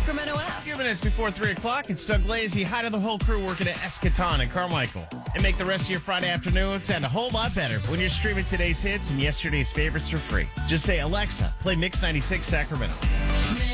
Sacramento app. A few minutes before 3 o'clock, it's Doug Lazy. Hi to the whole crew working at Eschaton and Carmichael. And make the rest of your Friday afternoon sound a whole lot better when you're streaming today's hits and yesterday's favorites for free. Just say, Alexa, play Mix 96 Sacramento.